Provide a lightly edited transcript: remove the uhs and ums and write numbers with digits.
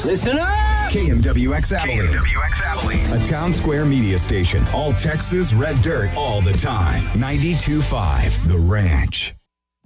Listen up! KMWX Abilene. A town square media station. All Texas red dirt all the time. 92.5 The Ranch.